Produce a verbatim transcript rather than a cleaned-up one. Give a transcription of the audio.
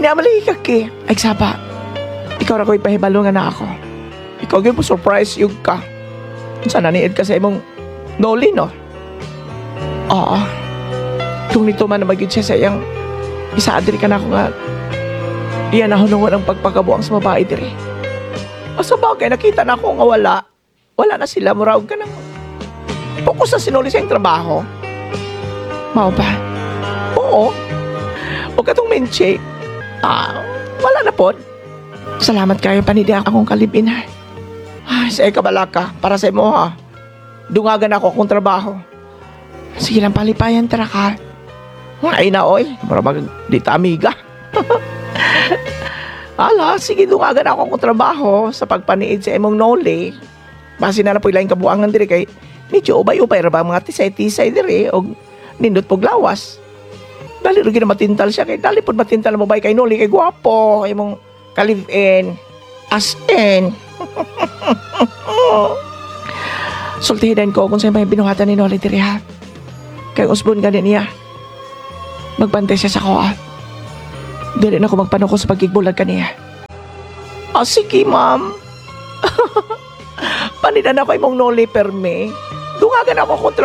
Inamali ka ki. Ay, saba. Ikaw ra ko'y pahibalo nga na ako. Ikaw gyud mo surprise yung ka. Sana niid ka sa imong noli, no? Oo. Kung nito man na magiging siya sa iyang isa-adri ka na ako nga iyan na hunungan ang pagpagabuang sa babae diri. O sa bagay, nakita na ako nga wala. Wala na sila, muraog ka nang fokus na sinuli sa iyong trabaho. Mao ba? Oo. O katong menche, ah, wala na po. Salamat kayo panidiak akong kalibin, ha. Ay, sa ikabalaka, para sa imo, ha. Dungagan ako akong trabaho. Sige lang palipayan, tara ka. Ay na, oy. Para mag dita amiga. Ala, sige dungagan ako akong trabaho sa pagpaniid sa imong noli. Basi na na po ilang kabuangan diri kay medyo ubay-ubay ra ba mga tisay-tisay diri o nindot pog lawas. Dali ro gid matintal siya kay dali pud matintal mo bay kay noli kay gwapo imong ka-live-in as in. Sultihin ko kung sa'yo may binuhatan ni Noli diri ha. Kay usbon ganin niya. Magbantay siya sa koa. Dili na ako magpanuko sa pagigbulag kaniya. Ah, sige ma'am. Panidan ako imong Noli perme. Dungagan ako kontra